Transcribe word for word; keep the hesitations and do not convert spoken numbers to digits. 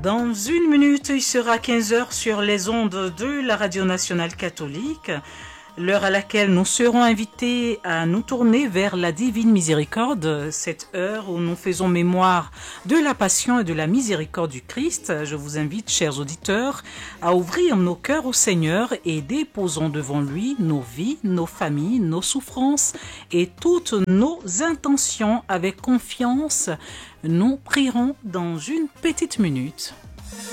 Dans une minute, il sera quinze heures sur les ondes de la Radio Nationale Catholique, l'heure à laquelle nous serons invités à nous tourner vers la Divine Miséricorde, cette heure où nous faisons mémoire de la passion et de la miséricorde du Christ. Je vous invite, chers auditeurs, à ouvrir nos cœurs au Seigneur et déposons devant lui nos vies, nos familles, nos souffrances et toutes nos intentions avec confiance. Nous prierons dans une petite minute.